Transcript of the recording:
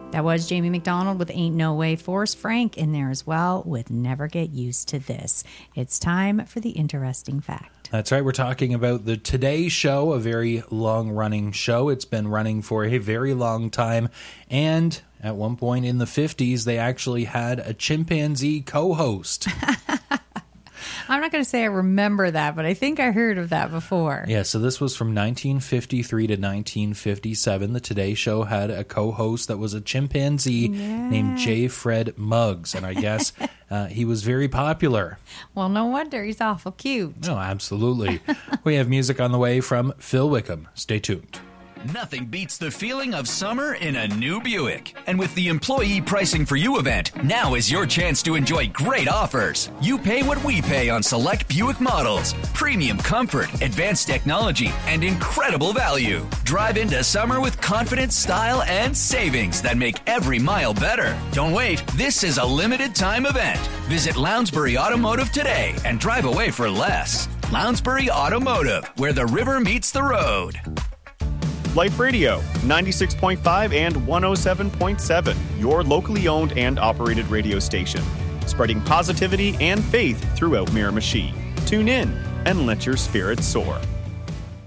That was Jamie McDonald with Ain't No Way. Forrest Frank in there as well with Never Get Used to This. It's time for the interesting fact. That's right. We're talking about the Today Show, a very long-running show. It's been running for a very long time. And at one point in the 50s, they actually had a chimpanzee co-host. I'm not going to say I remember that, but I think I heard of that before. Yeah, so this was from 1953 to 1957. The Today Show had a co-host that was a chimpanzee named J. Fred Muggs, and I guess he was very popular. Well, no wonder. He's awful cute. No, absolutely. We have music on the way from Phil Wickham. Stay tuned. Nothing beats the feeling of summer in a new Buick. And with the Employee Pricing for You event, now is your chance to enjoy great offers. You pay what we pay on select Buick models. Premium comfort, advanced technology, and incredible value. Drive into summer with confidence, style, and savings that make every mile better. Don't wait. This is a limited time event. Visit Lounsbury Automotive today and drive away for less. Lounsbury Automotive, where the river meets the road. Life Radio, 96.5 and 107.7, your locally owned and operated radio station, spreading positivity and faith throughout Miramichi. Tune in and let your spirits soar.